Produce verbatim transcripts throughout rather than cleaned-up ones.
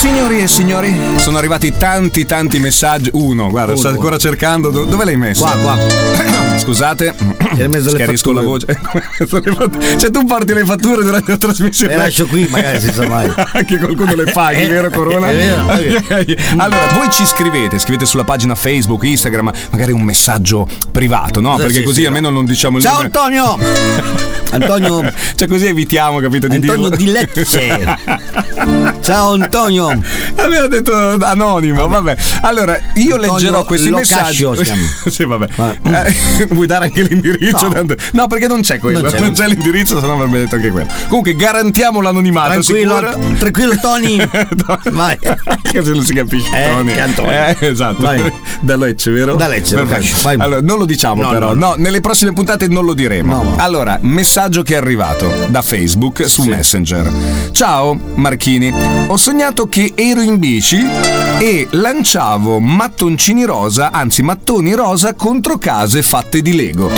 Signori e signori, sono arrivati tanti tanti messaggi. Uno, guarda, Uno. sta ancora cercando. Dove l'hai messo? Qua, qua. Scusate, schiarisco la voce. Cioè tu porti le fatture durante la trasmissione. Le lascio qui, magari si sa mai. Anche qualcuno le paghi, eh, vero Corona? È vero, è vero. Allora, voi ci scrivete, scrivete sulla pagina Facebook, Instagram, magari un messaggio privato, no? Perché sì, così sì, almeno non diciamo il Ciao nome. Antonio! Antonio, cioè così evitiamo, capito? Di Antonio dirlo. di Lecce. Ciao Antonio. Aveva detto anonimo, vabbè. Allora, io Antonio leggerò questi messaggi. Sì, vabbè. Eh, vuoi dare anche l'indirizzo? No. No, perché non c'è quello. Non c'è, non c'è l'indirizzo, se no avrebbe detto anche quello. Comunque garantiamo l'anonimato. Tranquillo, tranquillo Tony. Vai. Che se non si capisce. Eh, Tony. Eh, esatto. Vai. Da Lecce, vero? Da Lecce. Allora, non lo diciamo no, però. No, no. no, nelle prossime puntate non lo diremo. No, no. Allora, messaggio che è arrivato da Facebook su sì. Messenger. Ciao Marchini, ho sognato che ero in bici e lanciavo mattoncini rosa, anzi mattoni rosa contro case fatte di Lego.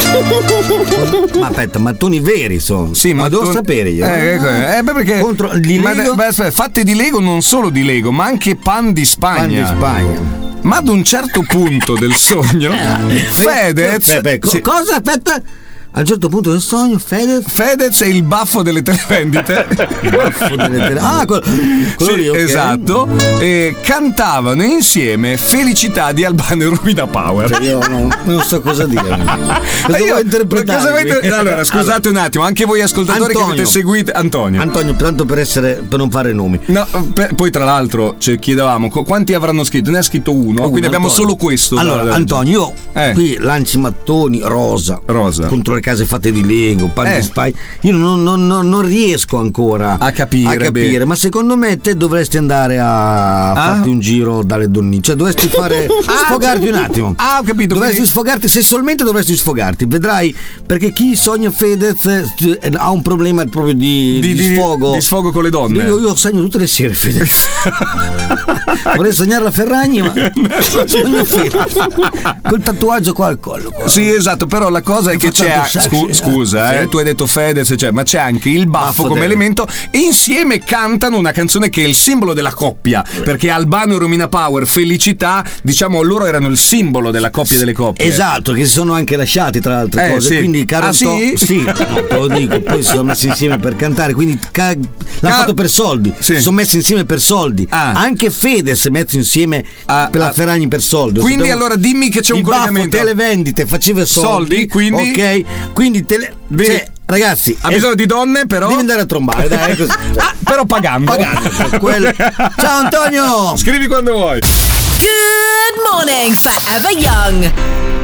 Ma aspetta, mattoni veri sono. Sì, ma matton- devo sapere io. Eh, eh, eh beh, perché contro di ma, Lego? beh, aspetta, fatte di Lego, non solo di Lego, ma anche pan di Spagna. Pan di Spagna. Ma ad un certo punto del sogno, Fedez. Eh, beh, sì. Cosa? Aspetta. A un certo punto del sogno, Fedez. Fedez è il baffo delle televendite. Il baffo delle televendite. Ah, quello, quello sì, lì, okay. Esatto. E cantavano insieme Felicità di Albano e Rubina Power. Cioè io non, non so cosa dire. Cosa io, vuoi interpretare? Cosa vuoi... Allora, scusate un attimo, anche voi ascoltatori Antonio. che avete seguito Antonio. Antonio, tanto per essere per non fare nomi. No, per, poi tra l'altro ci chiedevamo quanti avranno scritto, ne ha scritto uno, uno quindi abbiamo Antonio. solo questo. Allora, da, da, Antonio, io eh. qui lanci mattoni rosa, rosa contro le case fatte di Lego, pan eh. di Spagna. Io non, non, non, non riesco ancora a capire, a capire beh. ma secondo me te dovresti andare a ah? farti un giro dalle donne, cioè dovresti fare ah, sfogarti un attimo. Ah, ho capito. Dovresti quindi... sfogarti, sessualmente dovresti sfogarti, vedrai, perché chi sogna Fedez eh, ha un problema proprio di, di, di, di sfogo. Di sfogo con le donne. Io, io sogno tutte le sere Fedez. Vorrei sognare la Ferragni, ma sogno Fedez col tatuaggio qua al collo qua. Sì, esatto, però la cosa è che c'è scu- scusa, eh, sì. tu hai detto Fedez, cioè, ma c'è anche il baffo, baffo come del... elemento, e insieme cantano una canzone che è il simbolo della coppia, perché Albano e Romina Power, Felicità, diciamo loro erano il simbolo della coppia delle coppie. Esatto, che si sono anche lasciati tra le altre eh, cose, sì. quindi caro ah, sì? sì, no, te lo dico, poi si sono messi insieme per cantare, quindi ca- l'hanno Car- fatto per soldi, sì. si sono messi insieme per soldi. Ah. Anche Fedez è messo insieme ah, per la ah. Ferragni per soldi. Quindi devo... allora dimmi che c'è un il collegamento. Baffo televendite faceva soldi, soldi quindi ok, quindi tele... Beh, cioè, ragazzi, ha bisogno di donne, però devi andare a trombare, dai, così. ah, però pagando. Pagando per quello. Ciao Antonio. Scrivi quando vuoi. Good morning, Forever Young.